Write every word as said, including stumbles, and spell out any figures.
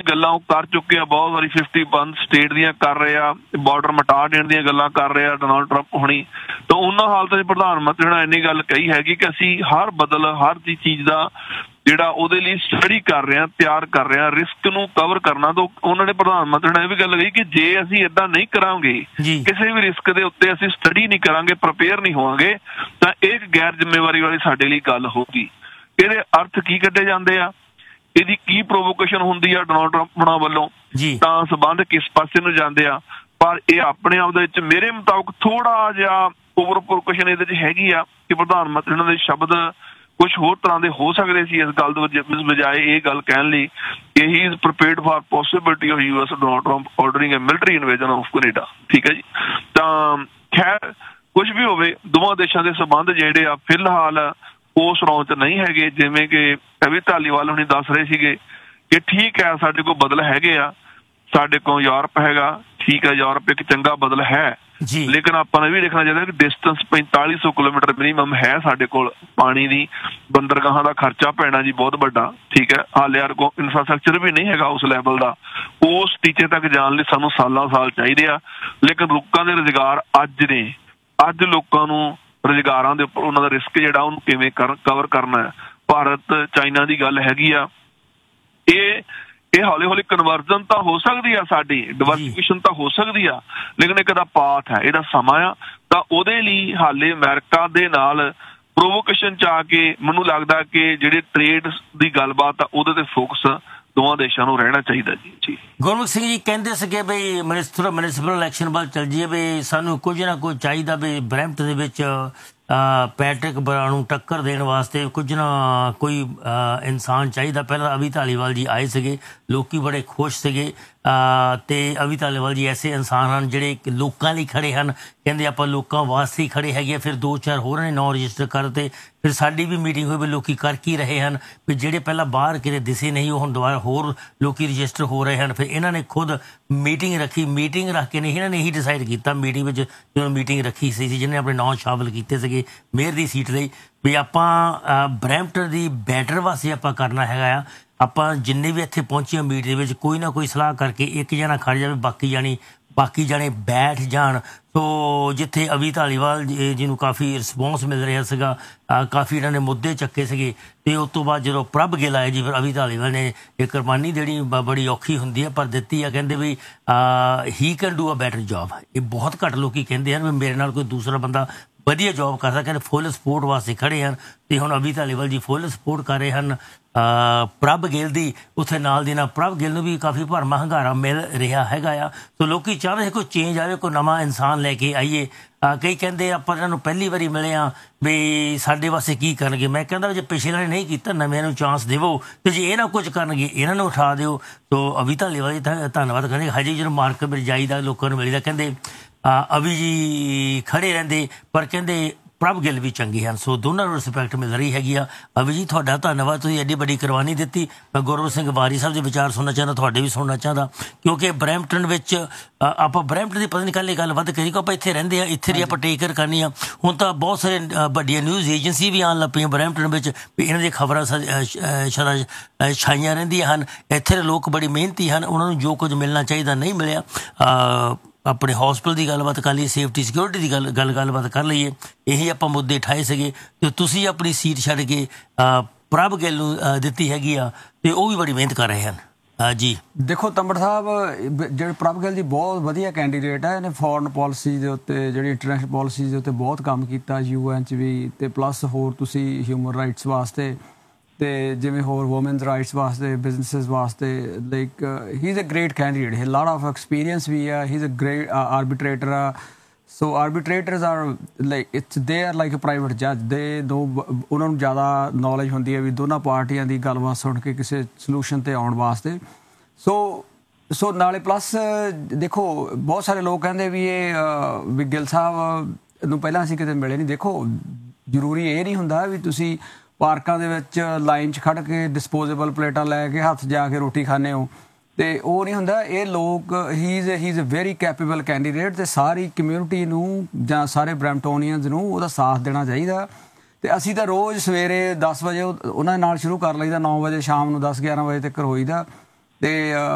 ਗੱਲਾਂ ਉਹ ਕਰ ਚੁੱਕੇ ਆ ਬਹੁਤ ਵਾਰੀ, ਫਿਫਟੀ ਵਨ ਸਟੇਟ ਦੀਆਂ ਕਰ ਰਹੇ ਆ, ਬਾਰਡਰ ਮਿਟਾ ਦੇਣ ਦੀਆਂ ਗੱਲਾਂ ਕਰ ਰਹੇ ਆ ਡੋਨਾਲਡ ਟਰੰਪ ਹੋਣੀ। ਤਾਂ ਉਹਨਾਂ ਹਾਲਤਾਂ 'ਚ ਪ੍ਰਧਾਨ ਮੰਤਰੀ ਨੇ ਇੰਨੀ ਗੱਲ ਕਹੀ ਹੈਗੀ ਕਿ ਅਸੀਂ ਹਰ ਬਦਲ ਹਰ ਚੀਜ਼ ਦਾ ਜਿਹੜਾ ਉਹਦੇ ਲਈ ਸਟੱਡੀ ਕਰ ਰਹੇ ਹਾਂ, ਤਿਆਰ ਕਰ ਰਹੇ ਹਾਂ, ਰਿਸਕ ਨੂੰ ਕਵਰ ਕਰਨਾ। ਤਾਂ ਉਹਨਾਂ ਨੇ ਪ੍ਰਧਾਨ ਮੰਤਰੀ ਨੇ ਇਹ ਵੀ ਗੱਲ ਕਹੀ ਕਿ ਜੇ ਅਸੀਂ ਏਦਾਂ ਨਹੀਂ ਕਰਾਂਗੇ, ਕਿਸੇ ਵੀ ਰਿਸਕ ਦੇ ਉੱਤੇ ਅਸੀਂ ਸਟੱਡੀ ਨਹੀਂ ਕਰਾਂਗੇ, ਪ੍ਰੀਪੇਅਰ ਨਹੀਂ ਹੋਵਾਂਗੇ, ਤਾਂ ਇਹ ਗੈਰ ਜ਼ਿੰਮੇਵਾਰੀ ਵਾਲੀ ਸਾਡੇ ਲਈ ਗੱਲ ਹੋਊਗੀ। ਇਹਦੇ ਅਰਥ ਕੀ ਕੱਢੇ ਜਾਂਦੇ ਆ, ਇਹਦੀ ਕੀ ਪ੍ਰੋਵੋਕੇਸ਼ਨ ਹੁੰਦੀ ਆ ਡੋਨਾਲਡ ਟਰੰਪ ਹੋਣਾ ਵੱਲੋਂ, ਤਾਂ ਸੰਬੰਧ ਕਿਸ ਪਾਸੇ ਨੂੰ ਜਾਂਦੇ ਆ। ਪਰ ਇਹ ਆਪਣੇ ਆਪ ਦੇ ਵਿੱਚ ਮੇਰੇ ਮੁਤਾਬਕ ਥੋੜਾ ਜਿਹਾ ਓਵਰ ਪ੍ਰੋਵੋਕੇਸ਼ਨ ਇਹਦੇ 'ਚ ਹੈਗੀ ਆ ਕਿ ਪ੍ਰਧਾਨ ਮੰਤਰੀ ਉਹਨਾਂ ਦੇ ਸ਼ਬਦ ਕੁਛ ਹੋਰ ਤਰ੍ਹਾਂ ਦੇ ਹੋ ਸਕਦੇ ਸੀ ਇਸ ਗੱਲ ਦੇ ਬਜਾਏ ਇਹ ਗੱਲ ਕਹਿਣ ਲਈ ਕਿ ਹੀ is prepared for possibility of U S Donald Trump ordering a military invasion of Canada. ਠੀਕ ਹੈ ਜੀ। ਤਾਂ ਖੈਰ ਕੁਛ ਵੀ ਹੋਵੇ, ਦੋਵਾਂ ਦੇਸ਼ਾਂ ਦੇ ਸੰਬੰਧ ਜਿਹੜੇ ਆ ਫਿਲਹਾਲ ਉਸ ਰੌਂ 'ਚ ਨਹੀਂ ਹੈਗੇ ਜਿਵੇਂ ਕਿ ਅਵੀ ਧਾਲੀਵਾਲ ਹੁਣੀ ਦੱਸ ਰਹੇ ਸੀਗੇ ਕਿ ਠੀਕ ਹੈ ਸਾਡੇ ਕੋਲ ਬਦਲ ਹੈਗੇ ਆ, ਸਾਡੇ ਕੋਲ ਯੂਰਪ ਹੈਗਾ, ਠੀਕ ਹੈ ਯੂਰਪ ਇੱਕ ਚੰਗਾ ਬਦਲ ਹੈ, ਲੇਕਿਨ ਆਪਾਂ ਨੇ ਵੀ ਦੇਖਣਾ ਚਾਹੀਦਾ ਕਿ ਡਿਸਟੈਂਸ ਪੈਂਤਾਲੀ ਸੌ ਕਿਲੋਮੀਟਰ ਮਿਨੀਮਮ ਹੈ ਸਾਡੇ ਕੋਲ ਪਾਣੀ ਦੀ, ਬੰਦਰਗਾਹਾਂ ਦਾ ਖਰਚਾ ਪੈਣਾ ਜੀ ਬਹੁਤ ਵੱਡਾ। ਠੀਕ ਹੈ, ਹਾਲੇ ਯਾਰ ਕੋ ਇਨਫਰਾਸਟਰਕਚਰ ਵੀ ਨਹੀਂ ਹੈਗਾ ਉਸ ਲੈਵਲ ਦਾ, ਉਸ ਟੀਚੇ ਤੱਕ ਜਾਣ ਲਈ ਸਾਨੂੰ ਸਾਲਾਂ ਸਾਲ ਚਾਹੀਦੇ ਆ। ਲੇਕਿਨ ਲੋਕਾਂ ਦੇ ਰੁਜ਼ਗਾਰ ਅੱਜ ਨੇ, ਅੱਜ ਲੋਕਾਂ ਨੂੰ ਰੁਜ਼ਗਾਰਾਂ ਦੇ ਉੱਪਰ ਉਹਨਾਂ ਦਾ ਰਿਸਕ ਜਿਹੜਾ ਉਹਨੂੰ ਕਿਵੇਂ ਕਰ ਕਵਰ ਕਰਨਾ ਹੈ। ਭਾਰਤ ਚਾਈਨਾ ਦੀ ਗੱਲ ਹੈਗੀ ਆ, ਇਹ ਇਹ ਹੌਲੀ ਹੌਲੀ ਕਨਵਰਜਨ ਤਾਂ ਹੋ ਸਕਦੀ ਆ, ਸਾਡੀ ਡਿਵਰਸੀਫਿਕੇਸ਼ਨ ਤਾਂ ਹੋ ਸਕਦੀ ਆ, ਲੇਕਿਨ ਇੱਕ ਇਹਦਾ ਪਾਥ ਹੈ, ਇਹਦਾ ਸਮਾਂ ਆ। ਤਾਂ ਉਹਦੇ ਲਈ ਹਾਲੇ ਅਮਰੀਕਾ ਦੇ ਨਾਲ ਪ੍ਰੋਵੋਕੇਸ਼ਨ 'ਚ ਆ ਕੇ ਮੈਨੂੰ ਲੱਗਦਾ ਕਿ ਜਿਹੜੇ ਟ੍ਰੇਡ ਦੀ ਗੱਲਬਾਤ ਆ ਉਹਦੇ ਤੇ ਫੋਕਸ ਦੋਵਾਂ ਦੇਸ਼ਾਂ ਨੂੰ ਰਹਿਣਾ ਚਾਹੀਦਾ ਜੀ। ਜੀ ਗੁਰਮੁਖ ਸਿੰਘ ਜੀ ਕਹਿੰਦੇ ਸੀਗੇ ਵੀ ਮਿਨਿਸਟਰ ਮਿਊਨਿਸਪਲ ਇਲੈਕਸ਼ਨ ਵੱਲ ਚੱਲ ਜਾਈਏ, ਵੀ ਸਾਨੂੰ ਕੁਝ ਨਾ ਕੁਝ ਚਾਹੀਦਾ ਵੀ ਬਰੈਂਪਟਨ ਦੇ ਵਿੱਚ ਪੈਟਰਿਕ ਬਰਾ ਨੂੰ ਟੱਕਰ ਦੇਣ ਵਾਸਤੇ ਕੁਝ ਨਾ ਕੋਈ ਇਨਸਾਨ ਚਾਹੀਦਾ। ਪਹਿਲਾਂ ਅਵੀ ਧਾਲੀਵਾਲ ਜੀ ਆਏ ਸੀਗੇ, ਲੋਕੀ ਬੜੇ ਖੁਸ਼ ਸੀਗੇ ਅਤੇ ਅਵੀ ਧਾਲੀਵਾਲ ਜੀ ਐਸੇ ਇਨਸਾਨ ਹਨ ਜਿਹੜੇ ਲੋਕਾਂ ਲਈ ਖੜ੍ਹੇ ਹਨ, ਕਹਿੰਦੇ ਆਪਾਂ ਲੋਕਾਂ ਵਾਸਤੇ ਹੀ ਖੜ੍ਹੇ ਹੈਗੇ। ਫਿਰ ਦੋ ਚਾਰ ਹੋਰ ਨੇ ਨਾਂ ਰਜਿਸਟਰ ਕਰ ਦਿੱਤੇ, ਫਿਰ ਸਾਡੀ ਵੀ ਮੀਟਿੰਗ ਹੋਈ ਵੀ ਲੋਕੀ ਕਰ ਕੀ ਰਹੇ ਹਨ, ਵੀ ਜਿਹੜੇ ਪਹਿਲਾਂ ਬਾਹਰ ਕਿਤੇ ਦਿਸੇ ਨਹੀਂ ਉਹ ਹੁਣ ਦੁਬਾਰਾ ਹੋਰ ਲੋਕੀ ਰਜਿਸਟਰ ਹੋ ਰਹੇ ਹਨ। ਫਿਰ ਇਹਨਾਂ ਨੇ ਖੁਦ ਮੀਟਿੰਗ ਰੱਖੀ, ਮੀਟਿੰਗ ਰੱਖ ਕੇ ਨਹੀਂ ਇਹਨਾਂ ਨੇ ਇਹੀ ਡਿਸਾਈਡ ਕੀਤਾ ਮੀਟਿੰਗ ਵਿੱਚ, ਜਦੋਂ ਮੀਟਿੰਗ ਰੱਖੀ ਸੀ ਜਿਹਨੇ ਆਪਣੇ ਨਾਂ ਸ਼ਾਮਲ ਕੀਤੇ ਸੀਗੇ ਮੇਅਰ ਦੀ ਸੀਟ ਲਈ, ਵੀ ਆਪਾਂ ਬਰੈਂਪਟਨ ਦੀ ਬੈਟਰ ਵਾਸਤੇ ਆਪਾਂ ਕਰਨਾ ਹੈਗਾ ਆ। ਆਪਾਂ ਜਿੰਨੇ ਵੀ ਇੱਥੇ ਪਹੁੰਚੇ ਮੀਟਿੰਗ ਦੇ ਵਿੱਚ ਕੋਈ ਨਾ ਕੋਈ ਸਲਾਹ ਕਰਕੇ ਇੱਕ ਜਣਾ ਖੜ ਜਾਵੇ, ਬਾਕੀ ਜਾਣੀ ਬਾਕੀ ਜਾਣੇ ਬੈਠ ਜਾਣ। ਸੋ ਜਿੱਥੇ ਅਵੀ ਧਾਲੀਵਾਲ ਜਿਹਨੂੰ ਕਾਫੀ ਰਿਸਪੌਂਸ ਮਿਲ ਰਿਹਾ ਸੀਗਾ, ਕਾਫੀ ਇਹਨਾਂ ਨੇ ਮੁੱਦੇ ਚੱਕੇ ਸੀਗੇ, ਅਤੇ ਉਸ ਤੋਂ ਬਾਅਦ ਜਦੋਂ ਪ੍ਰਭ ਗਿੱਲ ਆਏ ਜੀ, ਫਿਰ ਅਵੀ ਧਾਲੀਵਾਲ ਨੇ ਇਹ ਕੁਰਬਾਨੀ ਦੇਣੀ ਬੜੀ ਔਖੀ ਹੁੰਦੀ ਹੈ ਪਰ ਦਿੱਤੀ ਆ। ਕਹਿੰਦੇ ਵੀ ਹੀ can do a better job. ਇਹ ਬਹੁਤ ਘੱਟ ਲੋਕ ਕਹਿੰਦੇ ਹਨ ਵੀ ਮੇਰੇ ਨਾਲ ਕੋਈ ਦੂਸਰਾ ਬੰਦਾ ਵਧੀਆ ਜੋਬ ਕਰਦਾ, ਕਹਿੰਦੇ ਫੁੱਲ ਸਪੋਰਟ ਵਾਸਤੇ ਖੜ੍ਹੇ ਹਨ। ਅਤੇ ਹੁਣ ਅਵੀ ਧਾਲੀਵਾਲ ਜੀ ਫੁੱਲ ਸਪੋਰਟ ਕਰ ਰਹੇ ਹਨ ਪ੍ਰਭ ਗਿੱਲ ਦੀ। ਉੱਥੇ ਨਾਲ ਦੀ ਨਾਲ ਪ੍ਰਭ ਗਿੱਲ ਨੂੰ ਵੀ ਕਾਫੀ ਭਰਮਾ ਹੰਗਾਰਾ ਮਿਲ ਰਿਹਾ ਹੈਗਾ ਆ। ਸੋ ਲੋਕੀ ਚਾਹ ਰਹੇ ਕੋਈ ਚੇਂਜ ਆਵੇ, ਕੋਈ ਨਵਾਂ ਇਨਸਾਨ ਲੈ ਕੇ ਆਈਏ। ਕਈ ਕਹਿੰਦੇ ਆਪਾਂ ਇਹਨਾਂ ਨੂੰ ਪਹਿਲੀ ਵਾਰੀ ਮਿਲੇ ਹਾਂ ਵੀ ਸਾਡੇ ਵਾਸਤੇ ਕੀ ਕਰਨਗੇ। ਮੈਂ ਕਹਿੰਦਾ ਜੇ ਪਿਛਲੇ ਨੇ ਨਹੀਂ ਕੀਤਾ, ਨਵਿਆਂ ਨੂੰ ਚਾਂਸ ਦੇਵੋ, ਅਤੇ ਜੇ ਇਹ ਨਾ ਕੁਝ ਕਰਨਗੇ ਇਹਨਾਂ ਨੂੰ ਉਠਾ ਦਿਓ। ਸੋ ਅਵੀ ਧਾਲੀਵਾਲ ਜੀ ਧੰਨਵਾਦ ਕਹਿੰਦੇ। ਹਜੇ ਜਦੋਂ ਮਾਰਕੀਟ ਵਿੱਚ ਜਾਈਦਾ ਲੋਕਾਂ ਨੂੰ ਮਿਲੀਦਾ, ਕਹਿੰਦੇ ਅਵੀ ਜੀ ਖੜ੍ਹੇ ਰਹਿੰਦੇ ਪਰ ਕਹਿੰਦੇ ਪ੍ਰਭ ਗਿੱਲ ਵੀ ਚੰਗੇ ਹਨ। ਸੋ ਦੋਨਾਂ ਨੂੰ ਰਿਸਪੈਕਟ ਮਿਲ ਰਹੀ ਹੈਗੀ ਆ। ਅਵੀ ਜੀ ਤੁਹਾਡਾ ਧੰਨਵਾਦ, ਤੁਸੀਂ ਐਡੀ ਵੱਡੀ ਕੁਰਬਾਨੀ ਦਿੱਤੀ। ਮੈਂ ਗੁਰਮੁਖ ਸਿੰਘ ਵਾਰੀ ਸਾਹਿਬ ਦੇ ਵਿਚਾਰ ਸੁਣਨਾ ਚਾਹੁੰਦਾ, ਤੁਹਾਡੇ ਵੀ ਸੁਣਨਾ ਚਾਹੁੰਦਾ, ਕਿਉਂਕਿ ਬਰੈਂਪਟਨ ਵਿੱਚ ਆਪਾਂ ਬਰੈਂਪਟਨ ਦੀ ਪਤਾ ਨਹੀਂ ਕੱਲ੍ਹ ਇਹ ਗੱਲ ਵੱਧ ਕਰੀ ਕਿ ਆਪਾਂ ਇੱਥੇ ਰਹਿੰਦੇ ਹਾਂ, ਇੱਥੇ ਦੀ ਆਪਾਂ ਟੇਕ ਕੇਅਰ ਕਰਨੀ ਆ। ਹੁਣ ਤਾਂ ਬਹੁਤ ਸਾਰੇ ਵੱਡੀਆਂ ਨਿਊਜ਼ ਏਜੰਸੀ ਵੀ ਆਉਣ ਲੱਗ ਪਈਆਂ ਬਰੈਂਪਟਨ ਵਿੱਚ, ਵੀ ਇਹਨਾਂ ਦੀਆਂ ਖਬਰਾਂ ਸ਼ਾਇਦ ਛਾਈਆਂ ਰਹਿੰਦੀਆਂ ਹਨ। ਇੱਥੇ ਦੇ ਲੋਕ ਬੜੀ ਮਿਹਨਤੀ ਹਨ, ਉਹਨਾਂ ਨੂੰ ਜੋ ਕੁਝ ਮਿਲਣਾ ਚਾਹੀਦਾ ਨਹੀਂ ਮਿਲਿਆ। ਆਪਣੇ ਹੌਸਪਿਟਲ ਦੀ ਗੱਲਬਾਤ ਕਰ ਲਈਏ, ਸੇਫਟੀ ਸਿਕਿਉਰਿਟੀ ਦੀ ਗੱਲ ਗੱਲ ਗੱਲਬਾਤ ਕਰ ਲਈਏ, ਇਹੀ ਆਪਾਂ ਮੁੱਦੇ ਉਠਾਏ ਸੀਗੇ। ਅਤੇ ਤੁਸੀਂ ਆਪਣੀ ਸੀਟ ਛੱਡ ਕੇ ਪ੍ਰਭ ਗਿੱਲ ਨੂੰ ਦਿੱਤੀ ਹੈਗੀ ਆ, ਅਤੇ ਉਹ ਵੀ ਬੜੀ ਮਿਹਨਤ ਕਰ ਰਹੇ ਹਨ। ਜੀ ਦੇਖੋ ਤੰਬੜ ਸਾਹਿਬ, ਜਿਹੜੇ ਪ੍ਰਭ ਗਿੱਲ ਜੀ ਬਹੁਤ ਵਧੀਆ ਕੈਂਡੀਡੇਟ ਹੈ। ਇਹਨੇ ਫੋਰਨ ਪੋਲਿਸੀ ਦੇ ਉੱਤੇ, ਜਿਹੜੀ ਇੰਟਰਨੈਸ਼ਨਲ ਪੋਲਿਸੀ ਦੇ ਉੱਤੇ ਬਹੁਤ ਕੰਮ ਕੀਤਾ ਯੂ ਐਨ 'ਚ ਵੀ, ਅਤੇ ਪਲੱਸ ਹੋਰ ਤੁਸੀਂ ਹਿਊਮਨ ਰਾਈਟਸ ਵਾਸਤੇ ਅਤੇ ਜਿਵੇਂ ਹੋਰ ਵੂਮਨਸ ਰਾਈਟਸ ਵਾਸਤੇ, ਬਿਜ਼ਨਸਿਸ ਵਾਸਤੇ। Like he is a great candidate, he lot of experience ਵੀ ਆ। ਹੀ ਇਜ਼ ਅ ਗ੍ਰੇਟ ਆਰਬਿਟਰੇਟਰ ਆ। ਸੋ ਆਰਬਿਟਰੇਟਰਸ are like it's they are like a private ਜੱਜ। ਦੇ ਦੋ ਉਹਨਾਂ ਨੂੰ ਜ਼ਿਆਦਾ ਨੌਲੇਜ ਹੁੰਦੀ ਹੈ ਵੀ ਦੋਨਾਂ ਪਾਰਟੀਆਂ ਦੀ ਗੱਲਬਾਤ ਸੁਣ ਕੇ ਕਿਸੇ ਸਲਿਊਸ਼ਨ 'ਤੇ ਆਉਣ ਵਾਸਤੇ। ਸੋ ਸੋ ਨਾਲੇ ਪਲੱਸ ਦੇਖੋ ਬਹੁਤ ਸਾਰੇ ਲੋਕ ਕਹਿੰਦੇ ਵੀ ਇਹ ਵੀ ਗਿੱਲ ਸਾਹਿਬ ਨੂੰ ਪਹਿਲਾਂ ਅਸੀਂ ਕਿਤੇ ਮਿਲੇ ਨਹੀਂ। ਦੇਖੋ ਜ਼ਰੂਰੀ ਇਹ ਨਹੀਂ ਹੁੰਦਾ ਵੀ ਤੁਸੀਂ ਪਾਰਕਾਂ ਦੇ ਵਿੱਚ ਲਾਈਨ 'ਚ ਖੜ੍ਹ ਕੇ ਡਿਸਪੋਜ਼ੇਬਲ ਪਲੇਟਾਂ ਲੈ ਕੇ ਹੱਥ ਜਾ ਕੇ ਰੋਟੀ ਖਾਂਦੇ ਹੋ, ਅਤੇ ਉਹ ਨਹੀਂ ਹੁੰਦਾ। ਇਹ ਲੋਕ ਹੀ is he is a very capable candidate, ਅਤੇ ਸਾਰੀ ਕਮਿਊਨਿਟੀ ਨੂੰ ਜਾਂ ਸਾਰੇ ਬਰੈਂਪਟੋਨੀਅਨਸ ਨੂੰ ਉਹਦਾ ਸਾਥ ਦੇਣਾ ਚਾਹੀਦਾ। ਅਤੇ ਅਸੀਂ ਤਾਂ ਰੋਜ਼ ਸਵੇਰੇ ਦਸ ਵਜੇ ਉਹਨਾਂ ਦੇ ਨਾਲ ਸ਼ੁਰੂ ਕਰ ਲਈਦਾ, ਨੌ ਵਜੇ ਸ਼ਾਮ ਨੂੰ ਦਸ ਗਿਆਰਾਂ ਵਜੇ ਤੱਕ ਹੋਈਦਾ। ਅਤੇ